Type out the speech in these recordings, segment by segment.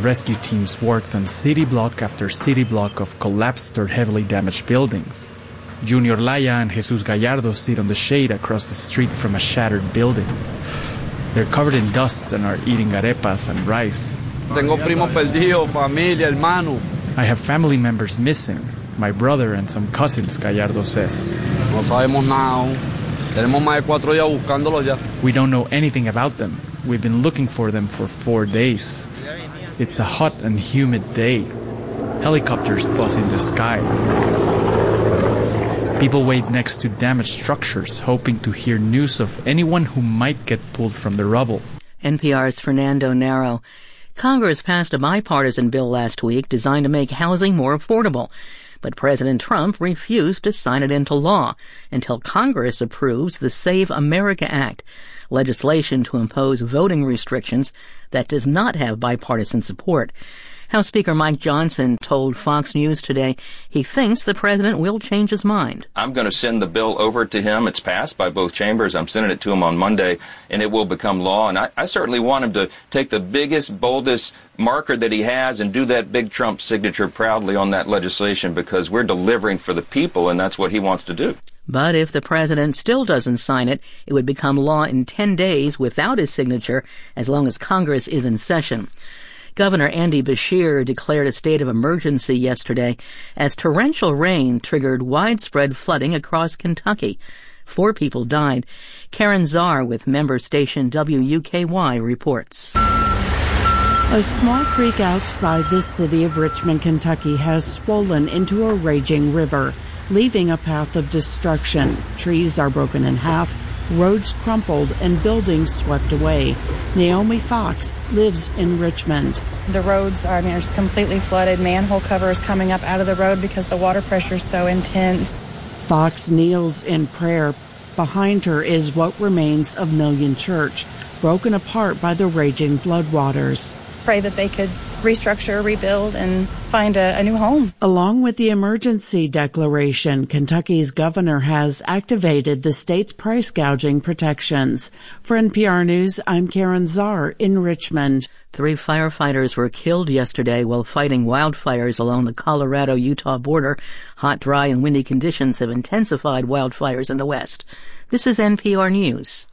rescue teams worked on city block after city block of collapsed or heavily damaged buildings. Junior Laya and Jesus Gallardo sit on the shade across the street from a shattered building. They're covered in dust and are eating arepas and rice. Tengo primo perdido, familia, hermano. I have family members missing, my brother and some cousins, Gallardo says. No sabemos nada. Tenemos más de 4 días buscándolos ya. We don't know anything about them. We've been looking for them for 4 days. It's a hot and humid day. Helicopters buzz in the sky. People wait next to damaged structures, hoping to hear news of anyone who might get pulled from the rubble. NPR's Fernando Narro. Congress passed a bipartisan bill last week designed to make housing more affordable. But President Trump refused to sign it into law until Congress approves the Save America Act, legislation to impose voting restrictions that does not have bipartisan support. House Speaker Mike Johnson told Fox News today he thinks the president will change his mind. I'm going to send the bill over to him. It's passed by both chambers. I'm sending it to him on Monday, and it will become law. And I certainly want him to take the biggest, boldest marker that he has and do that big Trump signature proudly on that legislation, because we're delivering for the people, and that's what he wants to do. But if the president still doesn't sign it, it would become law in 10 days without his signature, as long as Congress is in session. Governor Andy Beshear declared a state of emergency yesterday as torrential rain triggered widespread flooding across Kentucky. 4 people died. Karen Czar with member station WUKY reports. A small creek outside the city of Richmond, Kentucky has swollen into a raging river, leaving a path of destruction. Trees are broken in half, roads crumpled, and buildings swept away. Naomi Fox lives in Richmond. The roads are just completely flooded. Manhole covers coming up out of the road because the water pressure is so intense. Fox kneels in prayer. Behind her is what remains of Million Church, broken apart by the raging floodwaters. Pray that they could restructure, rebuild, and find a new home. Along with the emergency declaration, Kentucky's governor has activated the state's price gouging protections. For NPR News, I'm Karen Czar in Richmond. 3 firefighters were killed yesterday while fighting wildfires along the Colorado-Utah border. Hot, dry, and windy conditions have intensified wildfires in the west. This is NPR News.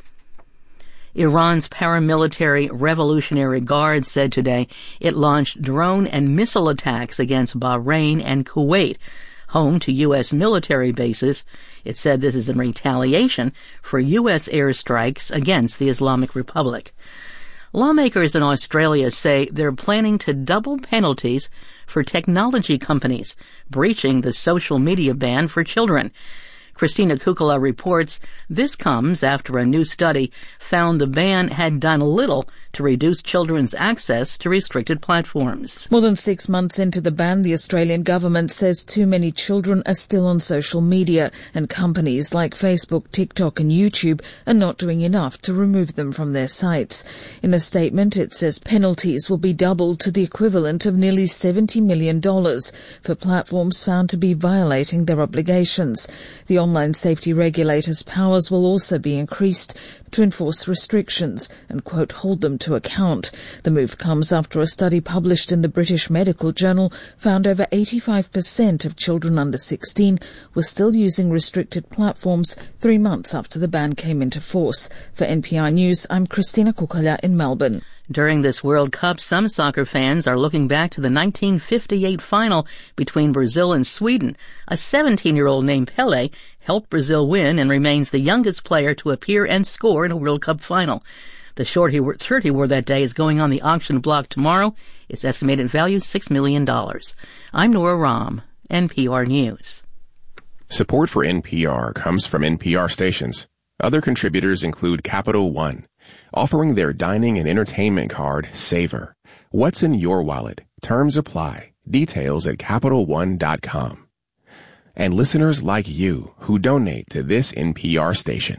Iran's paramilitary Revolutionary Guard said today it launched drone and missile attacks against Bahrain and Kuwait, home to U.S. military bases. It said this is in retaliation for U.S. airstrikes against the Islamic Republic. Lawmakers in Australia say they're planning to double penalties for technology companies breaching the social media ban for children. Christina Kukala reports this comes after a new study found the ban had done little to reduce children's access to restricted platforms. More than 6 months into the ban, the Australian government says too many children are still on social media, and companies like Facebook, TikTok and YouTube are not doing enough to remove them from their sites. In a statement, it says penalties will be doubled to the equivalent of nearly $70 million for platforms found to be violating their obligations. The online safety regulator's powers will also be increased to enforce restrictions and, quote, hold them to account. The move comes after a study published in the British Medical Journal found over 85% of children under 16 were still using restricted platforms 3 months after the ban came into force. For NPR News, I'm Christina Kukala in Melbourne. During this World Cup, some soccer fans are looking back to the 1958 final between Brazil and Sweden. A 17-year-old named Pelé helped Brazil win and remains the youngest player to appear and score in a World Cup final. The shirt he wore that day is going on the auction block tomorrow. Its estimated value, $6 million. I'm Nora Rahm, NPR News. Support for NPR comes from NPR stations. Other contributors include Capital One, offering their dining and entertainment card, Savor. What's in your wallet? Terms apply. Details at CapitalOne.com. And listeners like you who donate to this NPR station.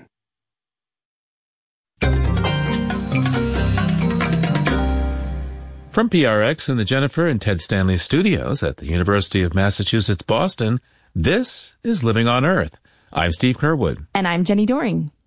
From PRX in the Jennifer and Ted Stanley studios at the University of Massachusetts, Boston, this is Living on Earth. I'm Steve Curwood. And I'm Jenny Doring.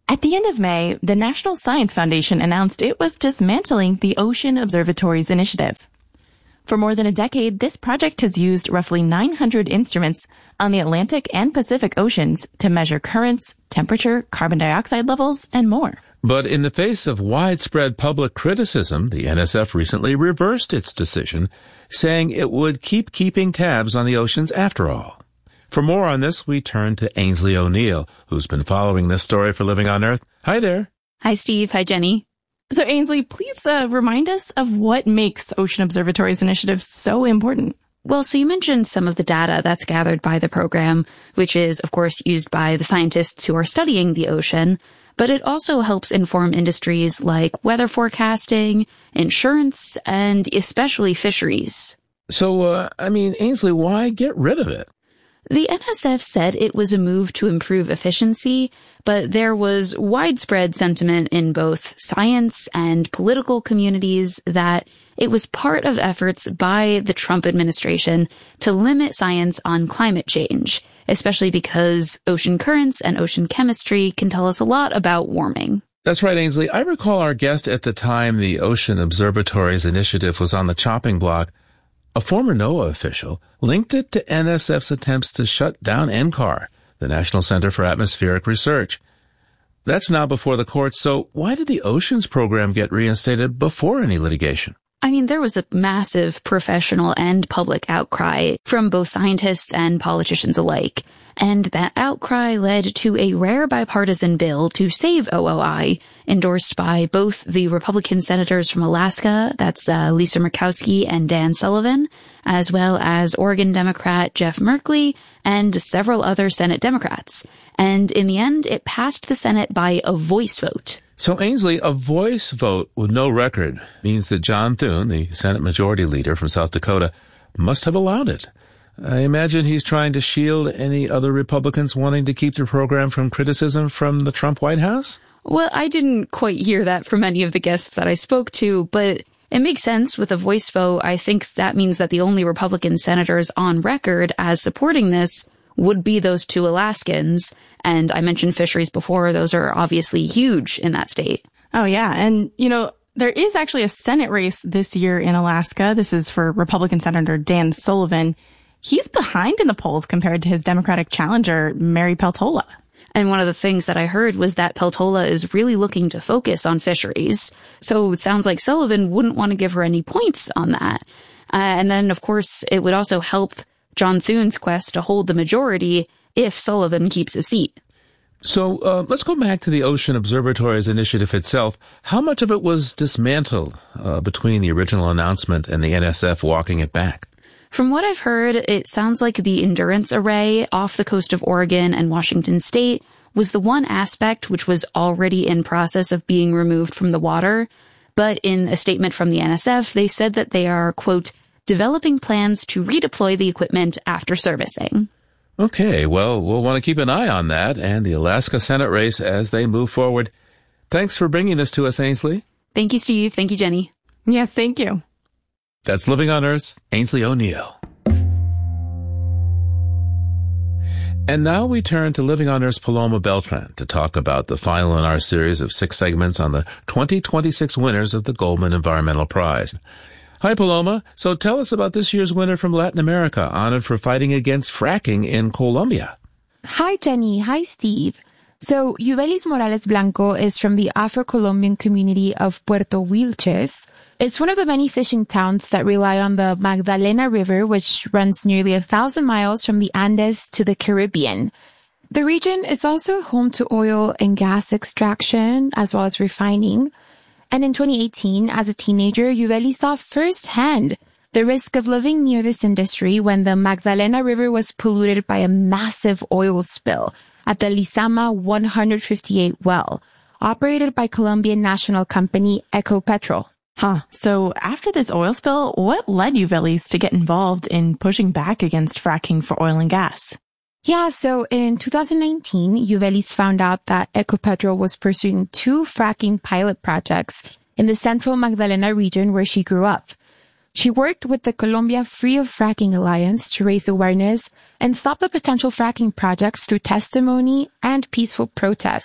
At the end of May, the National Science Foundation announced it was dismantling the Ocean Observatories Initiative. For more than a decade, this project has used roughly 900 instruments on the Atlantic and Pacific Oceans to measure currents, temperature, carbon dioxide levels, and more. But in the face of widespread public criticism, the NSF recently reversed its decision, saying it would keep keeping tabs on the oceans after all. For more on this, we turn to Ainsley O'Neill, who's been following this story for Living on Earth. Hi there. Hi, Steve. Hi, Jenny. So, Ainsley, please remind us of what makes Ocean Observatories Initiative so important. Well, so you mentioned some of the data that's gathered by the program, which is, of course, used by the scientists who are studying the ocean, but it also helps inform industries like weather forecasting, insurance, and especially fisheries. So, Ainsley, why get rid of it? The NSF said it was a move to improve efficiency, but there was widespread sentiment in both science and political communities that it was part of efforts by the Trump administration to limit science on climate change, especially because ocean currents and ocean chemistry can tell us a lot about warming. That's right, Ainsley. I recall our guest at the time the Ocean Observatories Initiative was on the chopping block. A former NOAA official linked it to NSF's attempts to shut down NCAR, the National Center for Atmospheric Research. That's now before the courts, so why did the Oceans program get reinstated before any litigation? There was a massive professional and public outcry from both scientists and politicians alike. And that outcry led to a rare bipartisan bill to save OOI, endorsed by both the Republican senators from Alaska, that's Lisa Murkowski and Dan Sullivan, as well as Oregon Democrat Jeff Merkley and several other Senate Democrats. And in the end, it passed the Senate by a voice vote. So, Ainsley, a voice vote with no record means that John Thune, the Senate Majority Leader from South Dakota, must have allowed it. I imagine he's trying to shield any other Republicans wanting to keep the program from criticism from the Trump White House? Well, I didn't quite hear that from any of the guests that I spoke to, but it makes sense with a voice vote. I think that means that the only Republican senators on record as supporting this would be those two Alaskans. And I mentioned fisheries before. Those are obviously huge in that state. Oh, yeah. And, there is actually a Senate race this year in Alaska. This is for Republican Senator Dan Sullivan. He's behind in the polls compared to his Democratic challenger, Mary Peltola. And one of the things that I heard was that Peltola is really looking to focus on fisheries. So it sounds like Sullivan wouldn't want to give her any points on that. And then, of course, it would also help John Thune's quest to hold the majority if Sullivan keeps a seat. So let's go back to the Ocean Observatories Initiative itself. How much of it was dismantled between the original announcement and the NSF walking it back? From what I've heard, it sounds like the Endurance Array off the coast of Oregon and Washington State was the one aspect which was already in process of being removed from the water. But in a statement from the NSF, they said that they are, quote, developing plans to redeploy the equipment after servicing. Okay, well, we'll want to keep an eye on that and the Alaska Senate race as they move forward. Thanks for bringing this to us, Ainsley. Thank you, Steve. Thank you, Jenny. Yes, thank you. That's Living on Earth, Ainsley O'Neill. And now we turn to Living on Earth's Paloma Beltran to talk about the final in our series of 6 segments on the 2026 winners of the Goldman Environmental Prize. Hi, Paloma. So tell us about this year's winner from Latin America, honored for fighting against fracking in Colombia. Hi, Jenny. Hi, Steve. So Yuvelis Morales Blanco is from the Afro-Colombian community of Puerto Wilches. It's one of the many fishing towns that rely on the Magdalena River, which runs nearly 1,000 miles from the Andes to the Caribbean. The region is also home to oil and gas extraction, as well as refining. And in 2018, as a teenager, Yuveli saw firsthand the risk of living near this industry when the Magdalena River was polluted by a massive oil spill at the Lizama 158 well, operated by Colombian national company Ecopetrol. So after this oil spill, what led Yuvelis to get involved in pushing back against fracking for oil and gas? Yeah, so in 2019, Yuvelis found out that Ecopetrol was pursuing 2 fracking pilot projects in the central Magdalena region where she grew up. She worked with the Colombia Free of Fracking Alliance to raise awareness and stop the potential fracking projects through testimony and peaceful protests.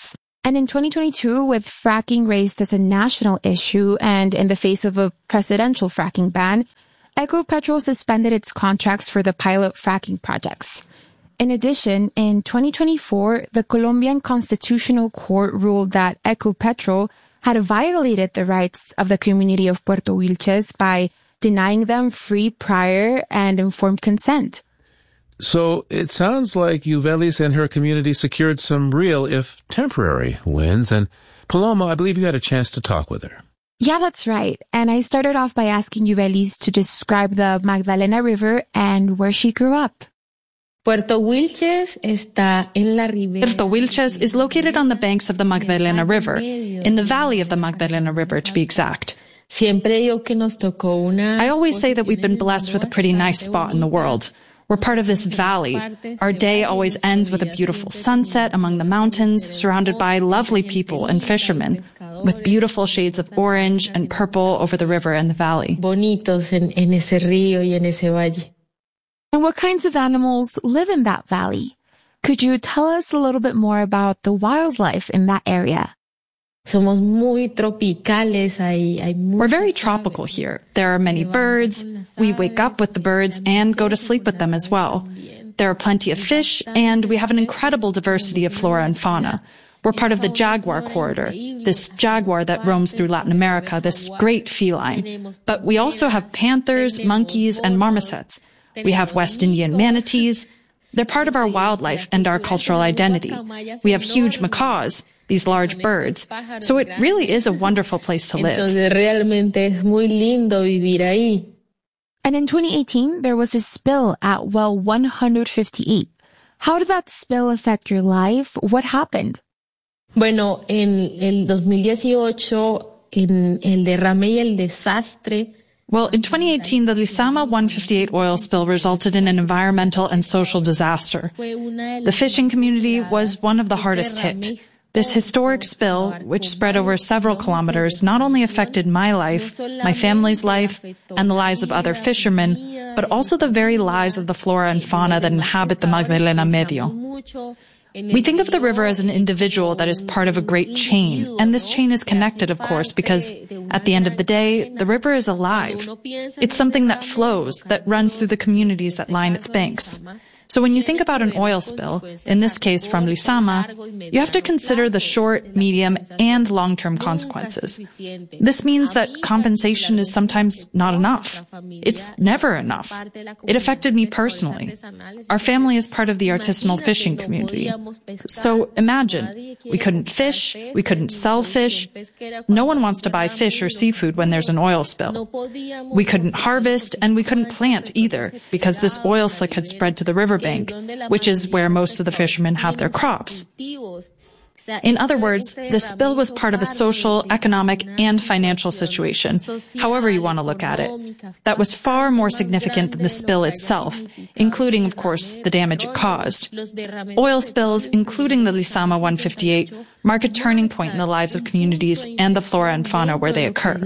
And in 2022, with fracking raised as a national issue and in the face of a presidential fracking ban, Ecopetrol suspended its contracts for the pilot fracking projects. In addition, in 2024, the Colombian Constitutional Court ruled that Ecopetrol had violated the rights of the community of Puerto Wilches by denying them free, prior, and informed consent. So it sounds like Yuvelis and her community secured some real, if temporary, wins. And Paloma, I believe you had a chance to talk with her. Yeah, that's right. And I started off by asking Yuvelis to describe the Magdalena River and where she grew up. Puerto Wilches is located on the banks of the Magdalena River, in the valley of the Magdalena River, to be exact. I always say that we've been blessed with a pretty nice spot in the world. We're part of this valley. Our day always ends with a beautiful sunset among the mountains, surrounded by lovely people and fishermen, with beautiful shades of orange and purple over the river and the valley. And what kinds of animals live in that valley? Could you tell us a little bit more about the wildlife in that area? We're very tropical here. There are many birds. We wake up with the birds and go to sleep with them as well. There are plenty of fish, and we have an incredible diversity of flora and fauna. We're part of the jaguar corridor, this jaguar that roams through Latin America, this great feline. But we also have panthers, monkeys, and marmosets. We have West Indian manatees. They're part of our wildlife and our cultural identity. We have huge macaws, these large birds. So it really is a wonderful place to live. And in 2018, there was a spill at well 158. How did that spill affect your life? What happened? Bueno, en el 2018, en el derrame y el desastre. Well, in 2018, the Lizama 158 oil spill resulted in an environmental and social disaster. The fishing community was one of the hardest hit. This historic spill, which spread over several kilometers, not only affected my life, my family's life, and the lives of other fishermen, but also the very lives of the flora and fauna that inhabit the Magdalena Medio. We think of the river as an individual that is part of a great chain, and this chain is connected, of course, because at the end of the day, the river is alive. It's something that flows, that runs through the communities that line its banks. So when you think about an oil spill, in this case from Lizama, you have to consider the short, medium, and long-term consequences. This means that compensation is sometimes not enough. It's never enough. It affected me personally. Our family is part of the artisanal fishing community. So imagine, we couldn't fish, we couldn't sell fish. No one wants to buy fish or seafood when there's an oil spill. We couldn't harvest, and we couldn't plant either, because this oil slick had spread to the riverbank, which is where most of the fishermen have their crops. In other words, the spill was part of a social, economic, and financial situation, however you want to look at it, that was far more significant than the spill itself, including, of course, the damage it caused. Oil spills, including the Lizama 158, mark a turning point in the lives of communities and the flora and fauna where they occur.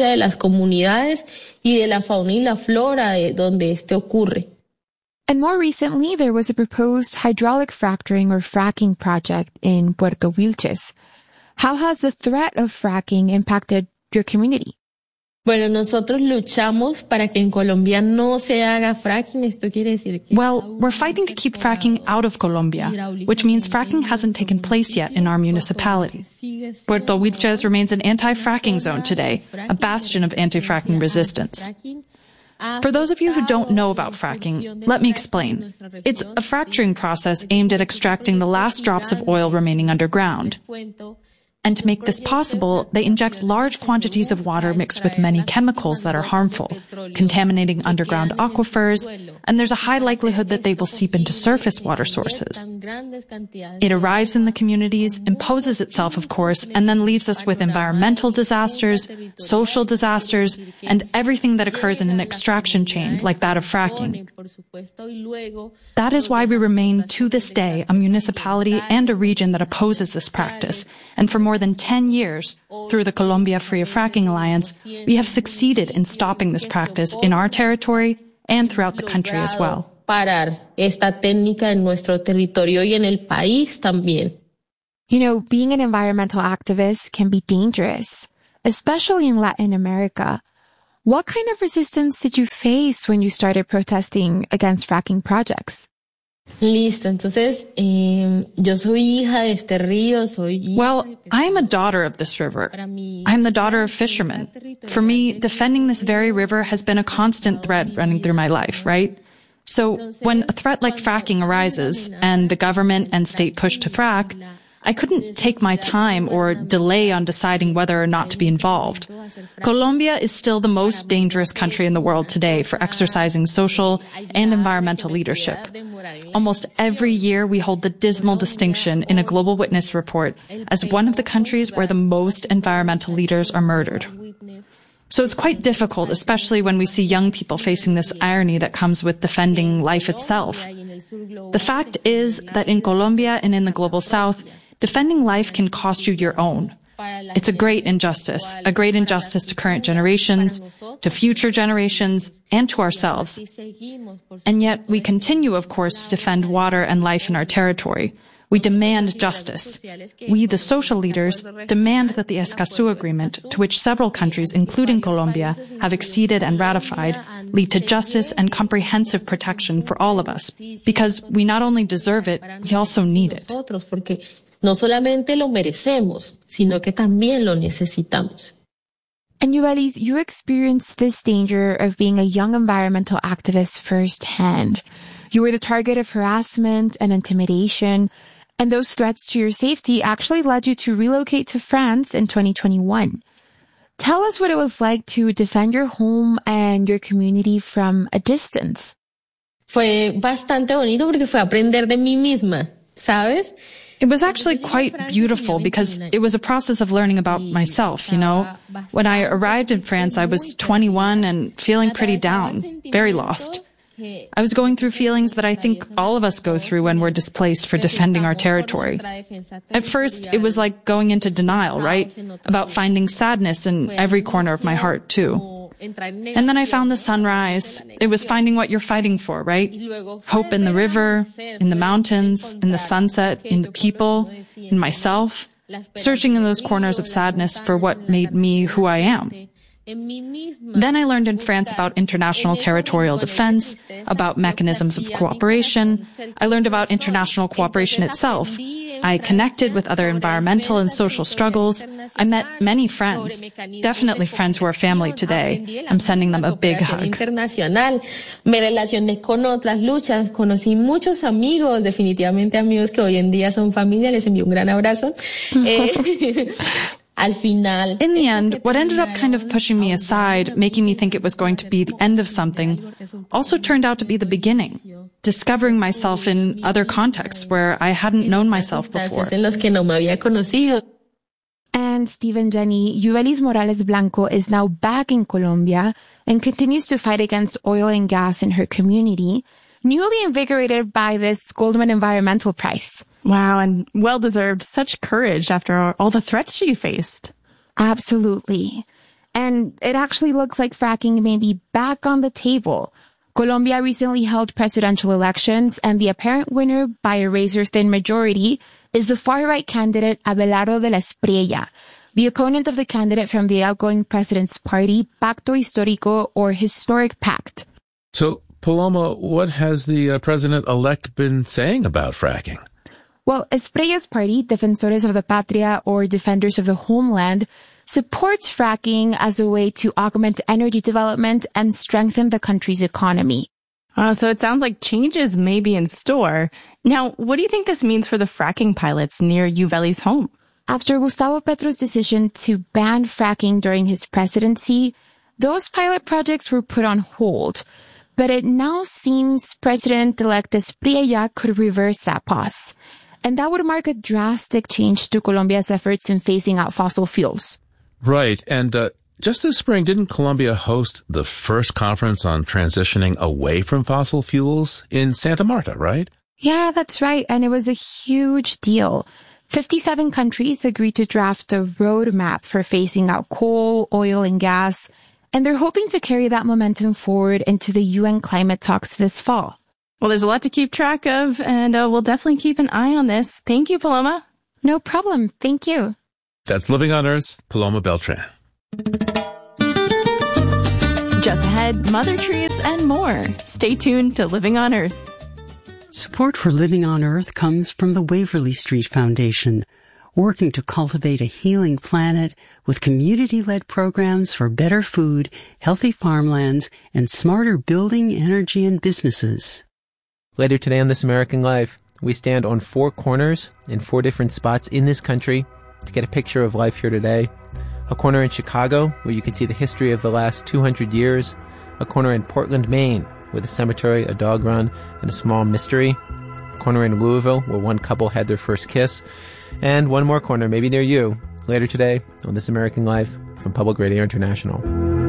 And more recently, there was a proposed hydraulic fracturing or fracking project in Puerto Wilches. How has the threat of fracking impacted your community? Bueno, nosotros luchamos para que en Colombia no se haga fracking. Esto quiere decir que Well, we're fighting to keep fracking out of Colombia, which means fracking hasn't taken place yet in our municipality. Puerto Wilches remains an anti-fracking zone today, a bastion of anti-fracking resistance. For those of you who don't know about fracking, let me explain. It's a fracturing process aimed at extracting the last drops of oil remaining underground. And to make this possible, they inject large quantities of water mixed with many chemicals that are harmful, contaminating underground aquifers, and there's a high likelihood that they will seep into surface water sources. It arrives in the communities, imposes itself, of course, and then leaves us with environmental disasters, social disasters, and everything that occurs in an extraction chain like that of fracking. That is why we remain, to this day, a municipality and a region that opposes this practice, and for more than 10 years, through the Colombia Free of Fracking Alliance, we have succeeded in stopping this practice in our territory and throughout the country as well. Parar esta técnica en nuestro territorio y en el país también. You know, being an environmental activist can be dangerous, especially in Latin America. What kind of resistance did you face when you started protesting against fracking projects? Listo, entonces, yo soy hija de este río, Well, I am a daughter of this river. I'm the daughter of fishermen. For me, defending this very river has been a constant thread running through my life, right? So when a threat like fracking arises and the government and state push to frack, I couldn't take my time or delay on deciding whether or not to be involved. Colombia is still the most dangerous country in the world today for exercising social and environmental leadership. Almost every year we hold the dismal distinction in a Global Witness report as one of the countries where the most environmental leaders are murdered. So it's quite difficult, especially when we see young people facing this irony that comes with defending life itself. The fact is that in Colombia and in the Global South, defending life can cost you your own. It's a great injustice to current generations, to future generations, and to ourselves. And yet we continue, of course, to defend water and life in our territory. We demand justice. We, the social leaders, demand that the Escazú Agreement, to which several countries, including Colombia, have acceded and ratified, lead to justice and comprehensive protection for all of us, because we not only deserve it, we also need it. No solamente lo merecemos, sino que también lo necesitamos. And Yuvelis, you experienced this danger of being a young environmental activist firsthand. You were the target of harassment and intimidation, and those threats to your safety actually led you to relocate to France in 2021. Tell us what it was like to defend your home and your community from a distance. Fue bastante bonito porque fue aprender de mí misma, ¿sabes? It was actually quite beautiful because it was a process of learning about myself, you know. When I arrived in France, I was 21 and feeling pretty down, very lost. I was going through feelings that I think all of us go through when we're displaced for defending our territory. At first, it was like going into denial, right? About finding sadness in every corner of my heart, too. And then I found the sunrise. It was finding what you're fighting for, right? Hope in the river, in the mountains, in the sunset, in the people, in myself. Searching in those corners of sadness for what made me who I am. Then I learned in France about international territorial defense, about mechanisms of cooperation. I learned about international cooperation itself. I connected with other environmental and social struggles. I met many friends, definitely friends who are family today. I'm sending them a big hug. Me relacioné con otras luchas, conocí muchos amigos, definitivamente amigos que hoy en día son familia, les envío un gran abrazo. In the end, what ended up kind of pushing me aside, making me think it was going to be the end of something, also turned out to be the beginning. Discovering myself in other contexts where I hadn't known myself before. And Steve, Jenny, Yuvelis Morales Blanco is now back in Colombia and continues to fight against oil and gas in her community, newly invigorated by this Goldman Environmental Prize. Wow, and well-deserved. Such courage after all the threats she faced. Absolutely. And it actually looks like fracking may be back on the table. Colombia recently held presidential elections, and the apparent winner by a razor-thin majority is the far-right candidate Abelardo de la Espriella, the opponent of the candidate from the outgoing president's party, Pacto Histórico, or Historic Pact. So, Paloma, what has the president-elect been saying about fracking? Well, Esprella's party, Defensores of the Patria, or Defenders of the Homeland, supports fracking as a way to augment energy development and strengthen the country's economy. So it sounds like changes may be in store. Now, what do you think this means for the fracking pilots near Yuvelis' home? After Gustavo Petro's decision to ban fracking during his presidency, those pilot projects were put on hold. But it now seems President-elect Espriella could reverse that pause. And that would mark a drastic change to Colombia's efforts in phasing out fossil fuels. Right. And just this spring, didn't Colombia host the first conference on transitioning away from fossil fuels in Santa Marta, right? Yeah, that's right. And it was a huge deal. 57 countries agreed to draft a roadmap for phasing out coal, oil, and gas. And they're hoping to carry that momentum forward into the UN climate talks this fall. Well, there's a lot to keep track of, and we'll definitely keep an eye on this. Thank you, Paloma. No problem. Thank you. That's Living on Earth, Paloma Beltran. Just ahead, mother trees and more. Stay tuned to Living on Earth. Support for Living on Earth comes from the Waverly Street Foundation, working to cultivate a healing planet with community-led programs for better food, healthy farmlands, and smarter building, energy, and businesses. Later today on This American Life, we stand on 4 corners in 4 different spots in this country to get a picture of life here today. A corner in Chicago, where you can see the history of the last 200 years. A corner in Portland, Maine, with a cemetery, a dog run, and a small mystery. A corner in Louisville, where one couple had their first kiss. And one more corner, maybe near you, later today on This American Life from Public Radio International.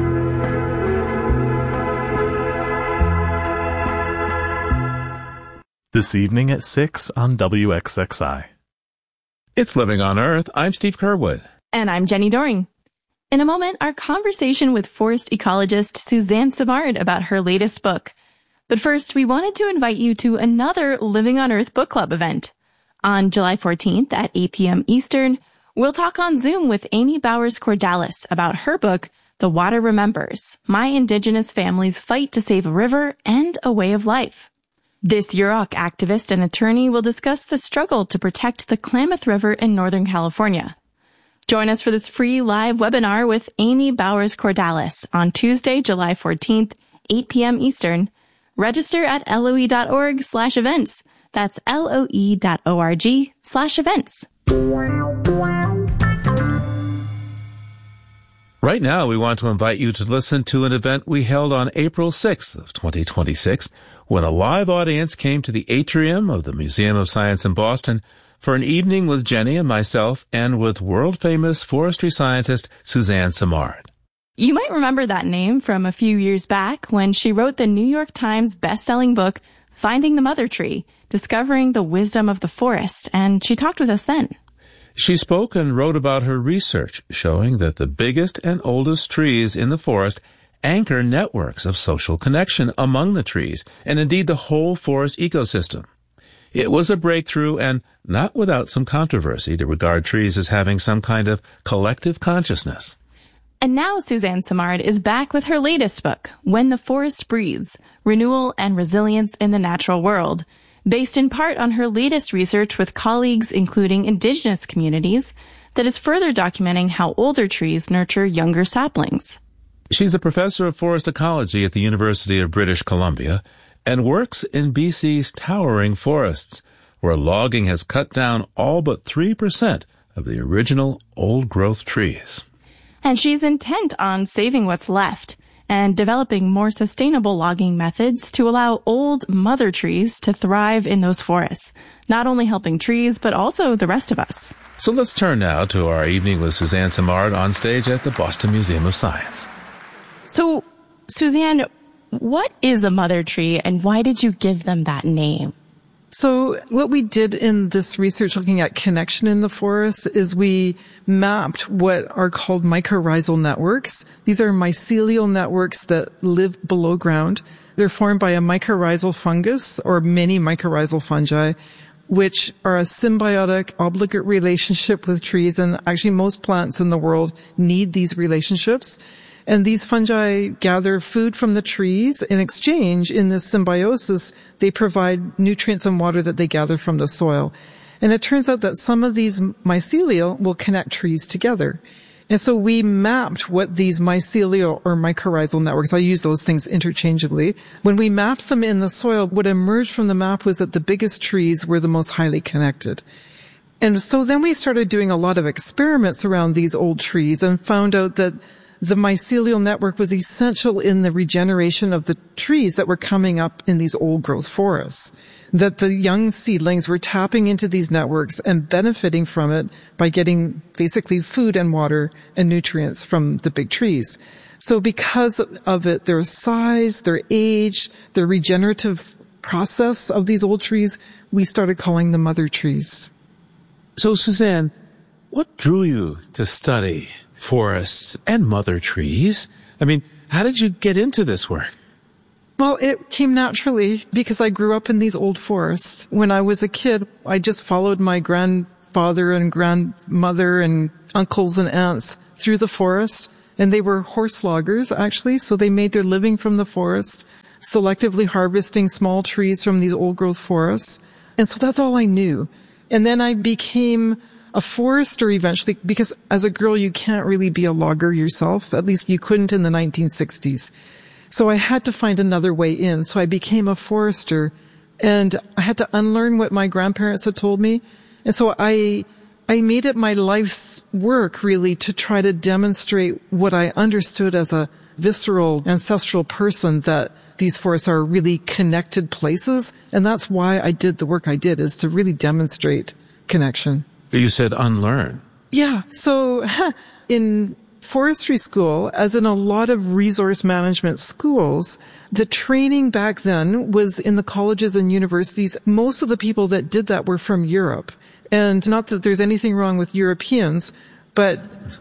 This evening at 6 on WXXI. It's Living on Earth. I'm Steve Curwood. And I'm Jenny Doring. In a moment, our conversation with forest ecologist Suzanne Simard about her latest book. But first, we wanted to invite you to another Living on Earth book club event. On July 14th at 8 p.m. Eastern, we'll talk on Zoom with Amy Bowers-Cordalis about her book, The Water Remembers, My Indigenous Family's Fight to Save a River and a Way of Life. This Yurok activist and attorney will discuss the struggle to protect the Klamath River in Northern California. Join us for this free live webinar with Amy Bowers-Cordalis on Tuesday, July 14th, 8 p.m. Eastern. Register at LOE.org/events. That's LOE.org/events. Right now, we want to invite you to listen to an event we held on April 6th of 2026, when a live audience came to the atrium of the Museum of Science in Boston for an evening with Jenny and myself and with world-famous forestry scientist Suzanne Simard. You might remember that name from a few years back when she wrote the New York Times best-selling book, Finding the Mother Tree, Discovering the Wisdom of the Forest, and she talked with us then. She spoke and wrote about her research showing that the biggest and oldest trees in the forest anchor networks of social connection among the trees, and indeed the whole forest ecosystem. It was a breakthrough, and not without some controversy, to regard trees as having some kind of collective consciousness. And now Suzanne Simard is back with her latest book, When the Forest Breathes, Renewal and Resilience in the Natural World, based in part on her latest research with colleagues including indigenous communities that is further documenting how older trees nurture younger saplings. She's a professor of forest ecology at the University of British Columbia and works in BC's towering forests, where logging has cut down all but 3% of the original old-growth trees. And she's intent on saving what's left and developing more sustainable logging methods to allow old mother trees to thrive in those forests, not only helping trees, but also the rest of us. So let's turn now to our evening with Suzanne Simard on stage at the Boston Museum of Science. So, Suzanne, what is a mother tree and why did you give them that name? So what we did in this research looking at connection in the forest is we mapped what are called mycorrhizal networks. These are mycelial networks that live below ground. They're formed by a mycorrhizal fungus or many mycorrhizal fungi, which are a symbiotic, obligate relationship with trees. And actually most plants in the world need these relationships. And these fungi gather food from the trees. In exchange, in this symbiosis, they provide nutrients and water that they gather from the soil. And it turns out that some of these mycelial will connect trees together. And so we mapped what these mycelial or mycorrhizal networks, I use those things interchangeably. When we mapped them in the soil, what emerged from the map was that the biggest trees were the most highly connected. And so then we started doing a lot of experiments around these old trees and found out that the mycelial network was essential in the regeneration of the trees that were coming up in these old growth forests. That the young seedlings were tapping into these networks and benefiting from it by getting basically food and water and nutrients from the big trees. So because of it, their size, their age, the regenerative process of these old trees, we started calling them mother trees. So, Suzanne, what drew you to study forests and mother trees? I mean, how did you get into this work? Well, it came naturally because I grew up in these old forests. When I was a kid, I just followed my grandfather father and grandmother and uncles and aunts through the forest. And they were horse loggers, actually, so they made their living from the forest, selectively harvesting small trees from these old-growth forests. And so that's all I knew. And then I became a forester eventually, because as a girl, you can't really be a logger yourself. At least you couldn't in the 1960s. So I had to find another way in. So I became a forester, and I had to unlearn what my grandparents had told me. And so I made it my life's work, really, to try to demonstrate what I understood as a visceral, ancestral person, that these forests are really connected places. And that's why I did the work I did, is to really demonstrate connection. You said unlearn. Yeah. So in forestry school, as in a lot of resource management schools, the training back then was in the colleges and universities. Most of the people that did that were from Europe. And not that there's anything wrong with Europeans, but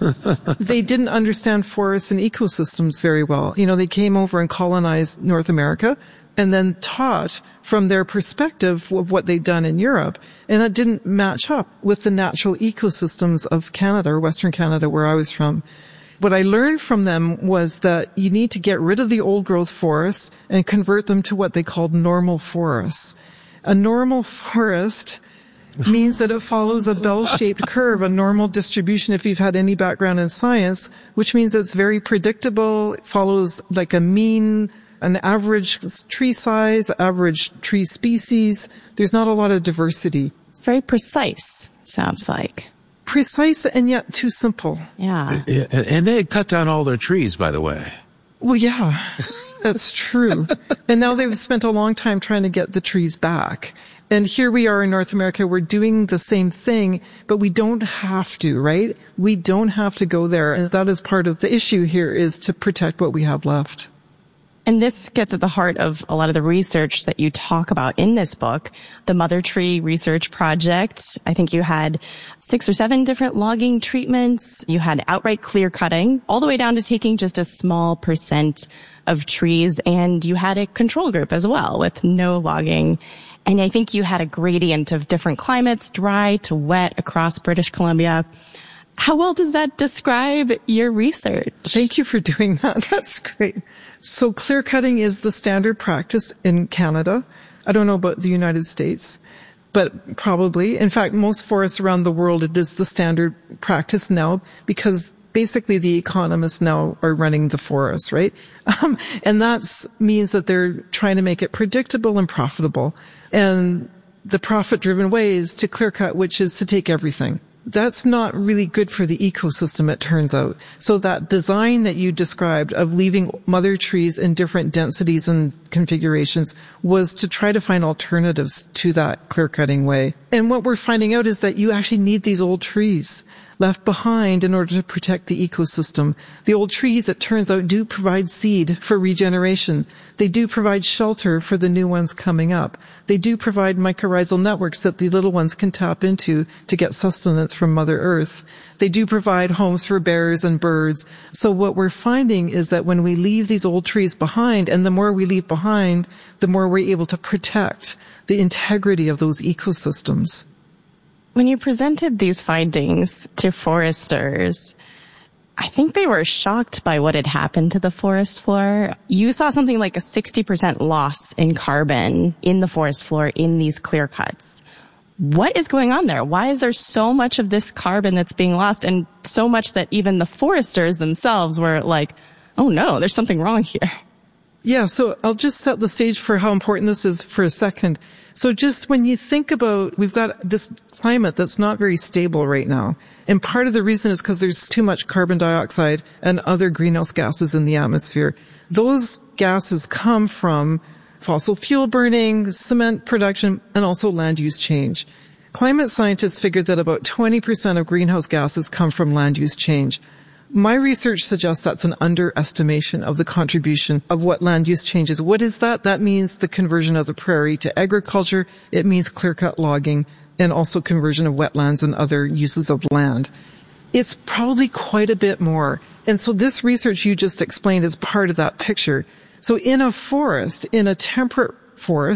they didn't understand forests and ecosystems very well. You know, they came over and colonized North America and then taught from their perspective of what they'd done in Europe. And that didn't match up with the natural ecosystems of Canada, or Western Canada, where I was from. What I learned from them was that you need to get rid of the old growth forests and convert them to what they called normal forests. A normal forest means that it follows a bell-shaped curve, a normal distribution, if you've had any background in science, which means it's very predictable. It follows like a mean, an average tree size, average tree species. There's not a lot of diversity. It's very precise, sounds like. Precise and yet too simple. Yeah. And they had cut down all their trees, by the way. Well, yeah, that's true. And now they've spent a long time trying to get the trees back. And here we are in North America, we're doing the same thing, but we don't have to, right? We don't have to go there. And that is part of the issue here, is to protect what we have left. And this gets at the heart of a lot of the research that you talk about in this book, the Mother Tree Research Project. I think you had 6 or 7 different logging treatments. You had outright clear cutting, all the way down to taking just a small % of trees. And you had a control group as well with no logging. And I think you had a gradient of different climates, dry to wet, across British Columbia. How well does that describe your research? Thank you for doing that. That's great. So clear cutting is the standard practice in Canada. I don't know about the United States, but probably. In fact, most forests around the world, it is the standard practice now, because basically the economists now are running the forests, right? And that means that they're trying to make it predictable and profitable. And the profit-driven way is to clear cut, which is to take everything. That's not really good for the ecosystem, it turns out. So that design that you described of leaving mother trees in different densities and configurations was to try to find alternatives to that clear-cutting way. And what we're finding out is that you actually need these old trees left behind in order to protect the ecosystem. The old trees, it turns out, do provide seed for regeneration. They do provide shelter for the new ones coming up. They do provide mycorrhizal networks that the little ones can tap into to get sustenance from Mother Earth. They do provide homes for bears and birds. So what we're finding is that when we leave these old trees behind, and the more we leave behind, the more we're able to protect the integrity of those ecosystems. When you presented these findings to foresters, I think they were shocked by what had happened to the forest floor. You saw something like a 60% loss in carbon in the forest floor in these clear cuts. What is going on there? Why is there so much of this carbon that's being lost, and so much that even the foresters themselves were like, oh no, there's something wrong here? Yeah, so I'll just set the stage for how important this is for a second. So just when you think about, we've got this climate that's not very stable right now. And part of the reason is because there's too much carbon dioxide and other greenhouse gases in the atmosphere. Those gases come from fossil fuel burning, cement production, and also land use change. Climate scientists figured that about 20% of greenhouse gases come from land use change. My research suggests that's an underestimation of the contribution of what land use change is. What is that? That means the conversion of the prairie to agriculture. It means clear-cut logging, and also conversion of wetlands and other uses of land. It's probably quite a bit more. And so this research you just explained is part of that picture. So in a forest, in a temperate forest,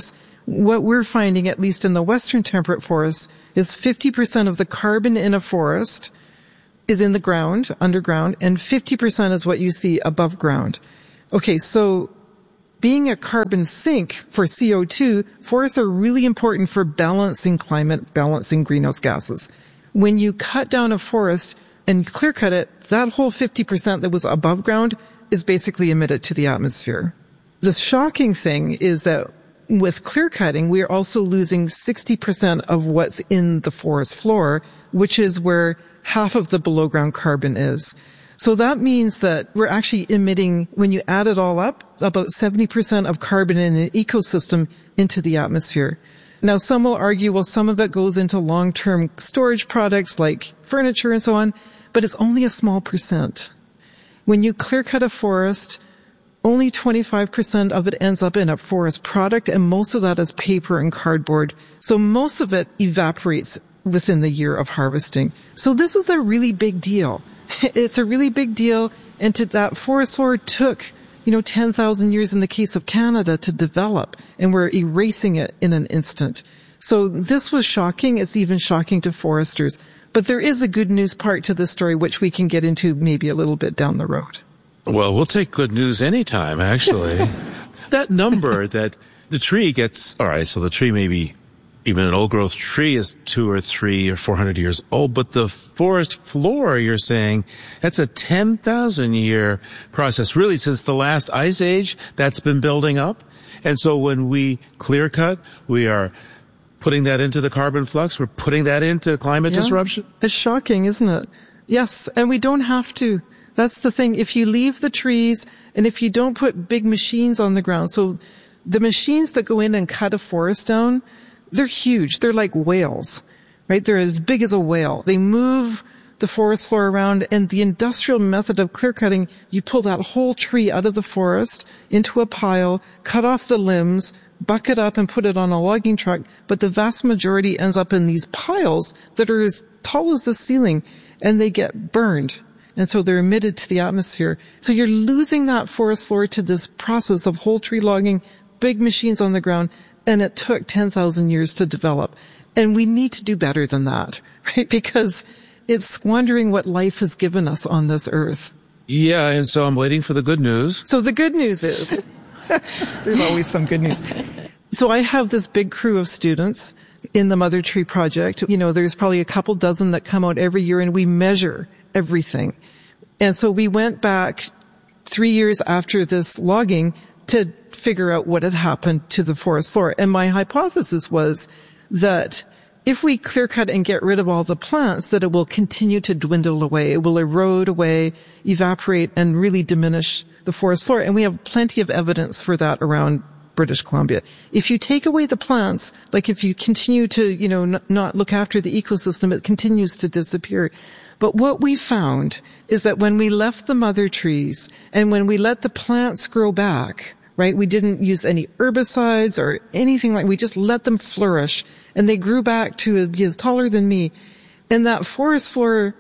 what we're finding, at least in the western temperate forests, is 50% of the carbon in a forest is in the ground, underground, and 50% is what you see above ground. Okay, so being a carbon sink for CO2, forests are really important for balancing climate, balancing greenhouse gases. When you cut down a forest and clear cut it, that whole 50% that was above ground is basically emitted to the atmosphere. The shocking thing is that with clear cutting, we are also losing 60% of what's in the forest floor, which is where half of the below ground carbon is. So that means that we're actually emitting, when you add it all up, about 70% of carbon in an ecosystem into the atmosphere. Now, some will argue, well, some of it goes into long-term storage products like furniture and so on, but it's only a small percent. When you clear cut a forest, only 25% of it ends up in a forest product, and most of that is paper and cardboard. So most of it evaporates within the year of harvesting. So this is a really big deal. It's a really big deal, and that forest floor took, 10,000 years in the case of Canada to develop, and we're erasing it in an instant. So this was shocking. It's even shocking to foresters. But there is a good news part to this story, which we can get into maybe a little bit down the road. Well, we'll take good news anytime, actually. That number that the tree gets, all right, so the tree may be, even an old growth tree is 200 or 300 or 400 years old, but the forest floor, you're saying, that's a 10,000 year process, really, since the last ice age that's been building up. And so when we clear cut, we are putting that into the carbon flux, we're putting that into climate disruption. It's shocking, isn't it? Yes, and we don't have to. That's the thing. If you leave the trees and if you don't put big machines on the ground, so the machines that go in and cut a forest down, they're huge. They're like whales, right? They're as big as a whale. They move the forest floor around, and the industrial method of clear cutting, you pull that whole tree out of the forest into a pile, cut off the limbs, buck it up and put it on a logging truck, but the vast majority ends up in these piles that are as tall as the ceiling, and they get burned. And so they're emitted to the atmosphere. So you're losing that forest floor to this process of whole tree logging, big machines on the ground, and it took 10,000 years to develop. And we need to do better than that, right? Because it's squandering what life has given us on this earth. Yeah, and so I'm waiting for the good news. So the good news is, there's always some good news. So I have this big crew of students in the Mother Tree Project. There's probably a couple dozen that come out every year, and we measure everything. And so we went back 3 years after this logging to figure out what had happened to the forest floor. And my hypothesis was that if we clear cut and get rid of all the plants, that it will continue to dwindle away. It will erode away, evaporate, and really diminish the forest floor. And we have plenty of evidence for that around British Columbia. If you take away the plants, like if you continue to, not look after the ecosystem, it continues to disappear. But what we found is that when we left the mother trees and when we let the plants grow back, right, we didn't use any herbicides or anything we just let them flourish, and they grew back to be as taller than me. And that forest floor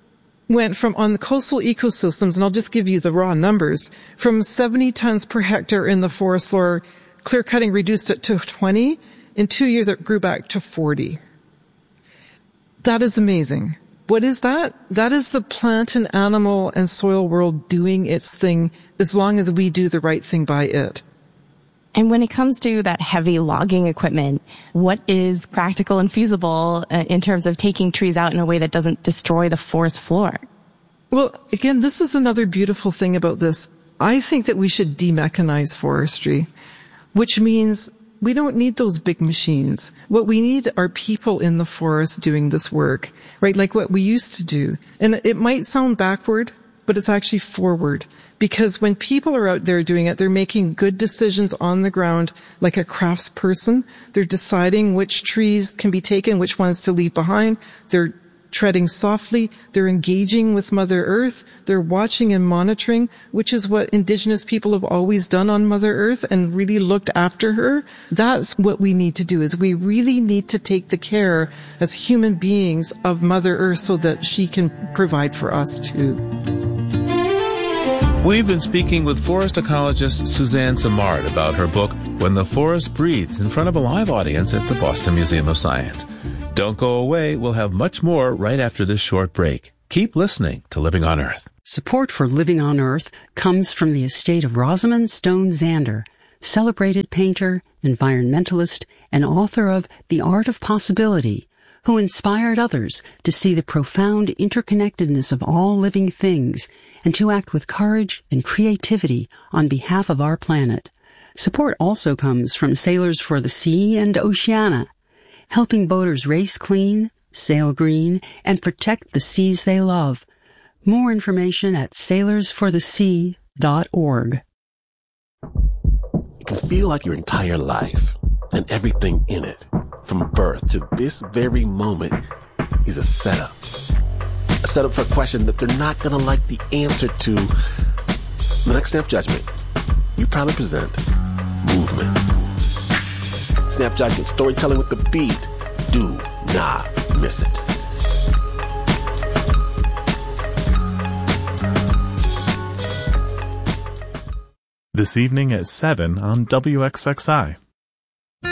went from, on the coastal ecosystems, and I'll just give you the raw numbers, from 70 tons per hectare in the forest floor, clear cutting reduced it to 20. In 2 years, it grew back to 40. That is amazing. What is that? That is the plant and animal and soil world doing its thing as long as we do the right thing by it. And when it comes to that heavy logging equipment, what is practical and feasible in terms of taking trees out in a way that doesn't destroy the forest floor? Well, again, this is another beautiful thing about this. I think that we should demechanize forestry, which means we don't need those big machines. What we need are people in the forest doing this work, right? Like what we used to do. And it might sound backward, but it's actually forward. Because when people are out there doing it, they're making good decisions on the ground like a craftsperson. They're deciding which trees can be taken, which ones to leave behind. They're treading softly. They're engaging with Mother Earth. They're watching and monitoring, which is what Indigenous people have always done on Mother Earth and really looked after her. That's what we need to do, is we really need to take the care as human beings of Mother Earth so that she can provide for us too. We've been speaking with forest ecologist Suzanne Simard about her book, When the Forest Breathes, in front of a live audience at the Boston Museum of Science. Don't go away. We'll have much more right after this short break. Keep listening to Living on Earth. Support for Living on Earth comes from the estate of Rosamund Stone Zander, celebrated painter, environmentalist, and author of The Art of Possibility, who inspired others to see the profound interconnectedness of all living things and to act with courage and creativity on behalf of our planet. Support also comes from Sailors for the Sea and Oceana, helping boaters race clean, sail green, and protect the seas they love. More information at sailorsforthesea.org. It can feel like your entire life and everything in it, from birth to this very moment, is a setup. A setup for a question that they're not going to like the answer to. The next Snap Judgment, you proudly present Movement. Snap Judgment, storytelling with the beat. Do not miss it. This evening at 7 on WXXI.